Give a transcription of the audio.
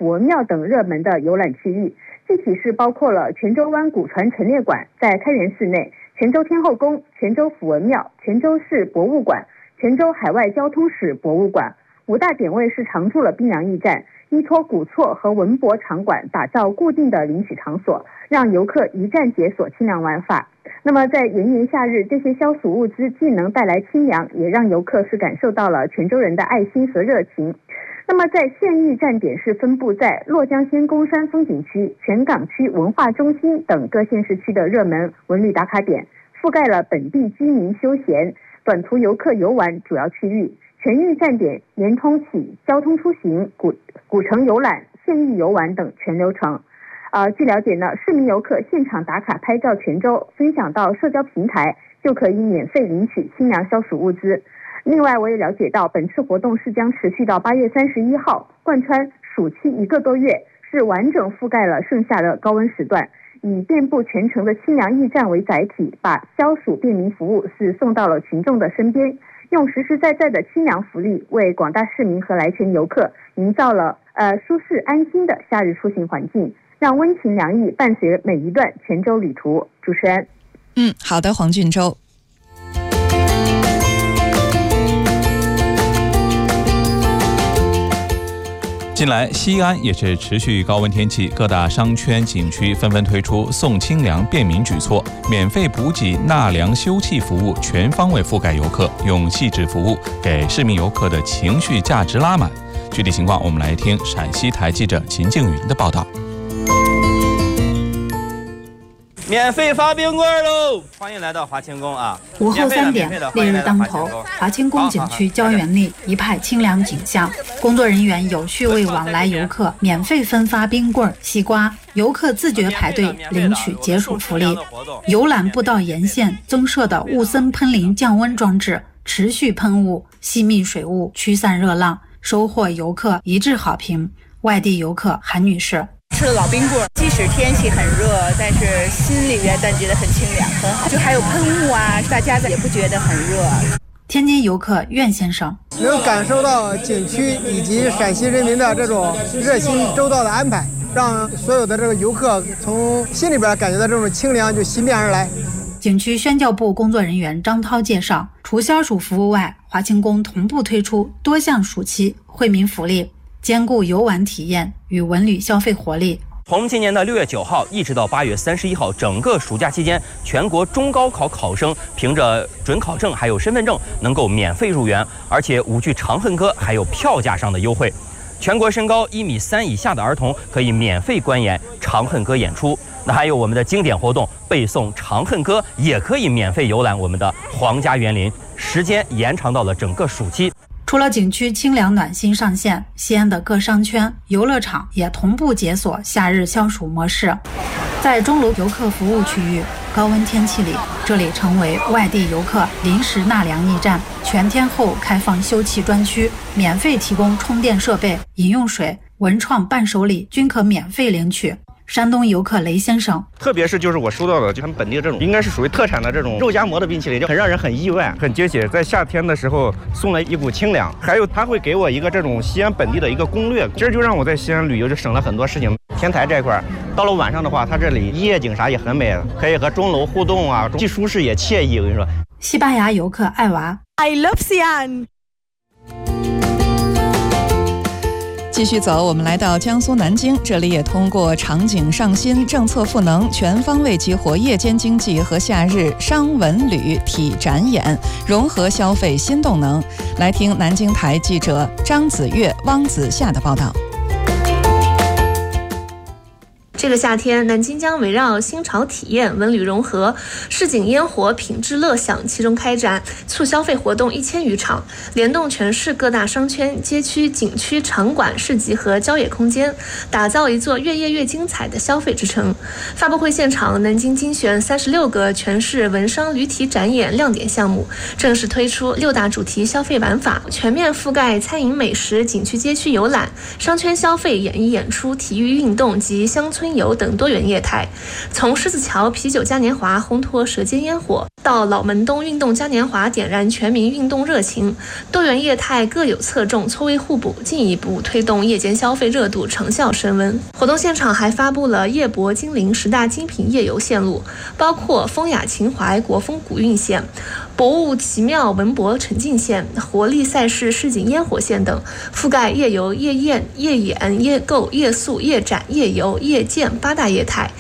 抚文庙等热门的游览区域，具体是包括了泉州湾古船陈列馆在开元寺内、泉州天后宫、泉州抚文庙、泉州市博物馆、泉州海外交通史博物馆。5大点位是常驻了滨良驿站，依托古厝和文博场馆打造固定的领取场所，让游客一站解锁清凉玩法。那么在炎炎夏日，这些消暑物资既能带来清凉，也让游客是感受到了泉州人的爱心和热情。那么在县域站点是分布在洛江仙公山风景区、泉港区文化中心等各县市区的热门文旅打卡点，覆盖了本地居民休闲、短途游客游玩主要区域。全域站点连通起交通出行、古城游览、县域游玩等全流程。据了解呢，市民游客现场打卡拍照泉州，分享到社交平台，就可以免费领取清凉消暑物资。另外，我也了解到，本次活动是将持续到8月31号，贯穿暑期1个多月，是完整覆盖了盛夏的高温时段，以遍布全城的清凉驿站为载体，把消暑便民服务是送到了群众的身边。用实实在在的清凉福利为广大市民和来泉游客营造了舒适安心的夏日出行环境，让温情洋溢伴随每一段泉州旅途。主持人， 好的，黄俊洲。 近来西安也是持续高温天气，各大商圈景区纷纷推出送清凉便民举措，免费补给纳凉休憩服务全方位覆盖游客，用细致服务给市民游客的情绪价值拉满。具体情况我们来听陕西台记者秦静云的报道。 免费发冰棍喽！欢迎来到华清宫啊！ 午后3点，烈日当头，华清宫景区胶原里一派清凉景象。工作人员有序为往来游客免费分发冰棍、西瓜，游客自觉排队领取解暑福利。游览步道沿线增设的雾森喷淋降温装置，持续喷雾，细密水雾驱散热浪，收获游客一致好评。外地游客韩女士。 吃了老冰棍，即使天气很热，但是心里面但觉得很清凉，很好。就还有喷雾啊，大家也不觉得很热。 天津游客苑先生能感受到景区以及陕西人民的这种热心周到的安排，让所有的这个游客从心里边感觉到这种清凉，就袭面而来。 景区宣教部工作人员张涛介绍，除消暑服务外，华清宫同步推出多项暑期惠民福利，兼顾游玩体验与文旅消费活力。 从今年的6月9号一直到8月31号，整个暑假期间，全国中高考考生凭着准考证还有身份证能够免费入园，而且舞剧《长恨歌》还有票价上的优惠。全国身高1.3米以下的儿童可以免费观演《长恨歌》演出。那还有我们的经典活动背诵《长恨歌》，也可以免费游览我们的皇家园林，时间延长到了整个暑期。 除了景区清凉暖心上线，西安的各商圈、游乐场也同步解锁夏日消暑模式。在钟楼游客服务区域，高温天气里，这里成为外地游客临时纳凉驿站，全天候开放休憩专区，免费提供充电设备、饮用水、文创伴手礼均可免费领取。山东游客雷先生， 特别是就是我收到的就他们本地的这种应该是属于特产的这种肉夹馍的冰淇淋，就很让人很意外，很惊喜。在夏天的时候送了一股清凉，还有他会给我一个这种西安本地的一个攻略，这就让我在西安旅游就省了很多事情。天台这块到了晚上的话，它这里夜景啥也很美，可以和钟楼互动啊，既舒适也惬意。我跟你说， 西班牙游客艾娃 I love Xi'an。 继续走，我们来到江苏南京，这里也通过场景上新、政策赋能，全方位激活夜间经济和夏日商文旅体展演，融合消费新动能。来听南京台记者张子月、汪子夏的报道。 这个夏天，南京将围绕新潮体验、文旅融合、市井烟火、品质乐享其中开展促消费活动1000余场，联动全市各大商圈、街区、景区、场馆、市集和郊野空间，打造一座越夜越精彩的消费之城。发布会现场，南京精选36个全市文商旅体展演亮点项目，正式推出6大主题消费玩法，全面覆盖餐饮美食、景区街区游览、商圈消费、演艺演出、体育运动及乡村游等多元业态，从狮子桥啤酒嘉年华烘托舌尖烟火， 到老门东运动嘉年华点燃全民运动热情，多元业态各有侧重，错位互补，进一步推动夜间消费热度成效升温。活动现场还发布了夜泊金陵10大精品夜游线路，包括风雅情怀国风古韵线、博物奇妙文博沉浸线、活力赛事市井烟火线等，覆盖夜游、夜宴、夜演、夜购、夜宿、夜展、夜游、夜见8大业态，